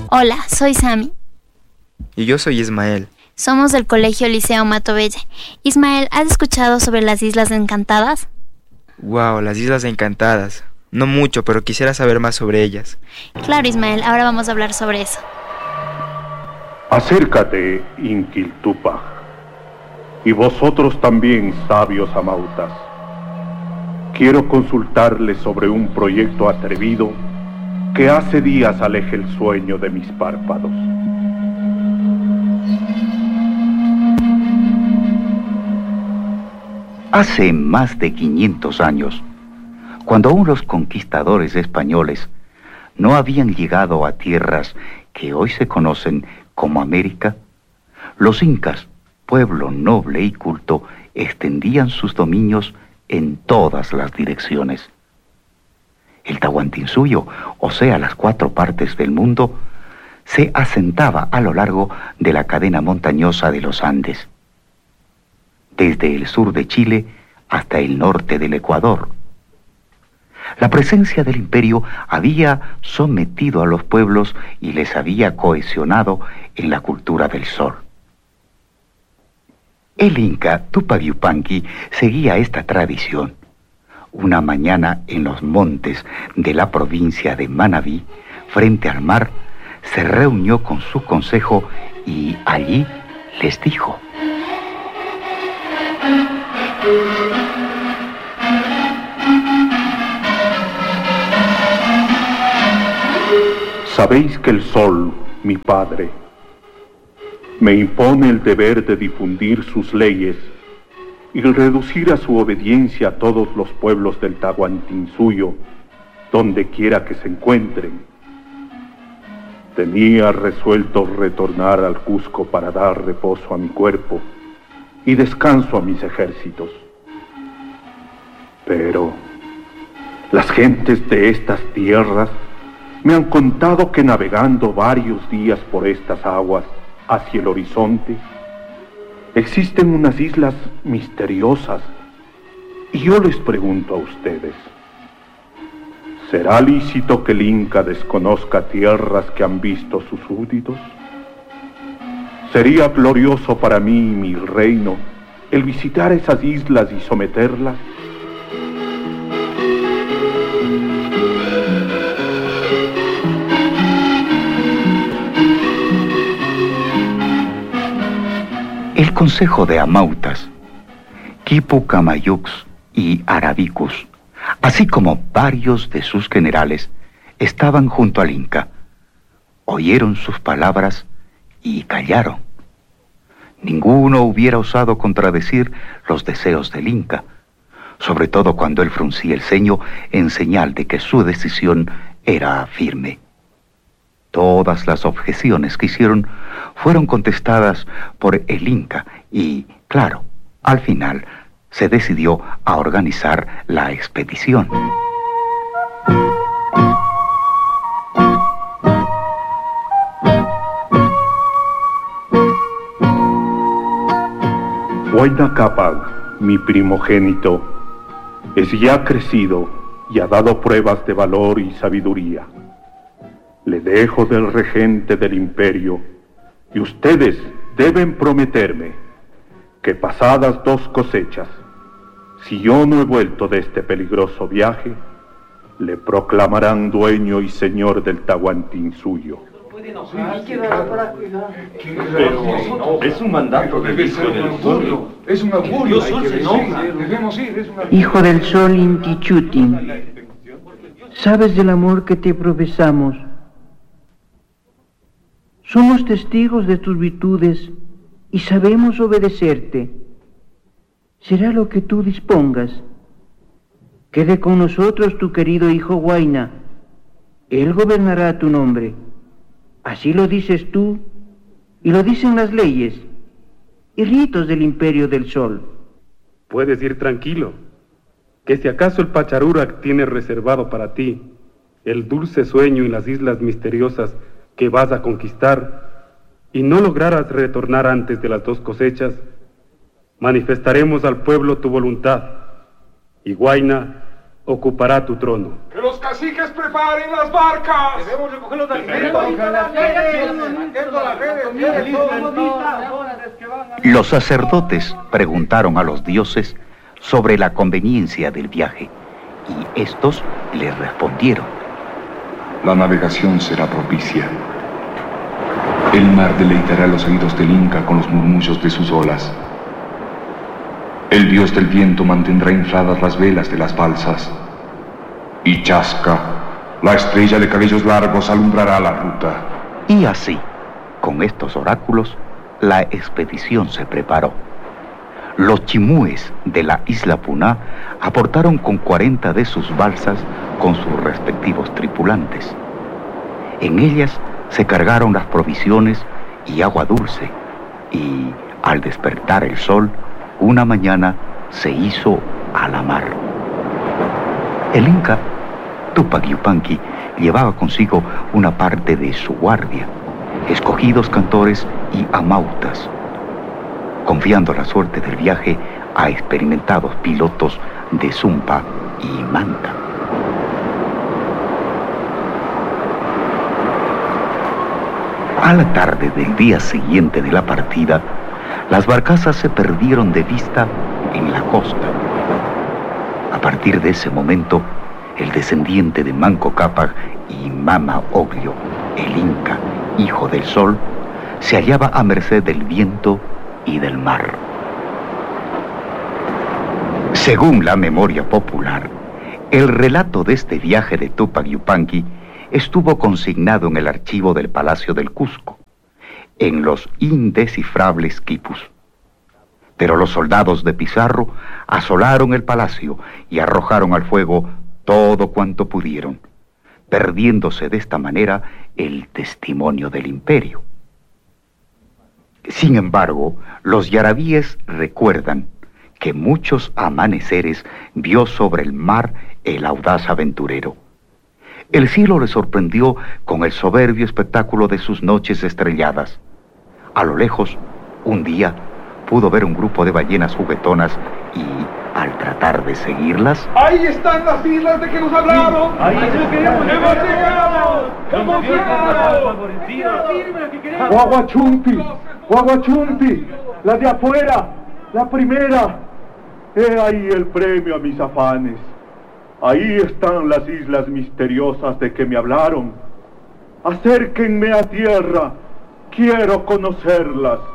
Hola, soy Sami. Y yo soy Ismael. Somos del Colegio Liceo Matobelle. Ismael, ¿has escuchado sobre las Islas Encantadas? Wow, las Islas Encantadas. No mucho, pero quisiera saber más sobre ellas. Claro, Ismael, ahora vamos a hablar sobre eso. Acércate, Inquil Túpac, y vosotros también, sabios amautas. Quiero consultarles sobre un proyecto atrevido que hace días aleja el sueño de mis párpados. Hace más de 500 años, cuando aún los conquistadores españoles no habían llegado a tierras que hoy se conocen como América, los incas, pueblo noble y culto, extendían sus dominios en todas las direcciones. El Tahuantinsuyo, o sea, las 4 partes del mundo, se asentaba a lo largo de la cadena montañosa de los Andes, desde el sur de Chile hasta el norte del Ecuador. La presencia del imperio había sometido a los pueblos y les había cohesionado en la cultura del sol. El inca Tupac Yupanqui seguía esta tradición. Una mañana en los montes de la provincia de Manabí, frente al mar, se reunió con su consejo y allí les dijo: Sabéis que el sol, mi padre, me impone el deber de difundir sus leyes y reducir a su obediencia a todos los pueblos del Tahuantinsuyo, donde quiera que se encuentren. Tenía resuelto retornar al Cusco para dar reposo a mi cuerpo y descanso a mis ejércitos. Pero las gentes de estas tierras me han contado que navegando varios días por estas aguas hacia el horizonte, existen unas islas misteriosas, y yo les pregunto a ustedes, ¿será lícito que el Inca desconozca tierras que han visto sus súbditos? ¿Sería glorioso para mí y mi reino el visitar esas islas y someterlas? El consejo de amautas, Quipu Camayux y Arabicus, así como varios de sus generales, estaban junto al Inca. Oyeron sus palabras y callaron. Ninguno hubiera osado contradecir los deseos del Inca, sobre todo cuando él fruncía el ceño en señal de que su decisión era firme. Todas las objeciones que hicieron fueron contestadas por el Inca y, claro, al final se decidió a organizar la expedición. Huayna Cápac, mi primogénito, es ya crecido y ha dado pruebas de valor y sabiduría. Le dejo del regente del imperio y ustedes deben prometerme que pasadas 2 cosechas, si yo no he vuelto de este peligroso viaje, le proclamarán dueño y señor del Tahuantinsuyo. Pero es un mandato del hijo del sol. Es un augurio. Dios sol se enoja. Debemos ir, es un augurio. Hijo del sol Intichutin, sabes del amor que te profesamos. Somos testigos de tus virtudes y sabemos obedecerte. Será lo que tú dispongas. Quede con nosotros tu querido hijo Huayna. Él gobernará a tu nombre. Así lo dices tú y lo dicen las leyes y ritos del imperio del sol. Puedes ir tranquilo, que si acaso el Pachacútec tiene reservado para ti el dulce sueño y las islas misteriosas que vas a conquistar y no lograras retornar antes de las 2 cosechas, manifestaremos al pueblo tu voluntad y Huayna ocupará tu trono. ¡Que los caciques preparen las barcas! Debemos recoger los alimentos. Los sacerdotes preguntaron a los dioses sobre la conveniencia del viaje y estos les respondieron: la navegación será propicia. El mar deleitará los oídos del Inca con los murmullos de sus olas. El dios del viento mantendrá infladas las velas de las balsas. Y Chasca, la estrella de cabellos largos, alumbrará la ruta. Y así, con estos oráculos, la expedición se preparó. Los chimúes de la isla Puná aportaron con 40 de sus balsas con sus respectivos tripulantes. En ellas se cargaron las provisiones y agua dulce, y al despertar el sol, una mañana se hizo a la mar. El Inca Túpac Yupanqui llevaba consigo una parte de su guardia, escogidos cantores y amautas, confiando la suerte del viaje a experimentados pilotos de Zumpa y Manta. A la tarde del día siguiente de la partida, las barcazas se perdieron de vista en la costa. A partir de ese momento, el descendiente de Manco Cápac y Mama Oglio, el Inca, hijo del sol, se hallaba a merced del viento y del mar. Según la memoria popular, el relato de este viaje de Túpac Yupanqui estuvo consignado en el archivo del Palacio del Cusco, en los indescifrables quipus. Pero los soldados de Pizarro asolaron el palacio y arrojaron al fuego todo cuanto pudieron, perdiéndose de esta manera el testimonio del imperio. Sin embargo, los yarabíes recuerdan que muchos amaneceres vio sobre el mar el audaz aventurero. El cielo le sorprendió con el soberbio espectáculo de sus noches estrelladas. A lo lejos, un día, pudo ver un grupo de ballenas juguetonas y, al tratar de seguirlas... ¡Ahí están las islas de que nos hablaron! ¡Ahí ¡Hemos llegado! ¡Hemos llegado! ¡Guaguachumpi! ¡Guaguachumpi! ¡La de afuera! ¡La primera! He ahí el premio a mis afanes. Ahí están las islas misteriosas de que me hablaron. Acérquenme a tierra. Quiero conocerlas.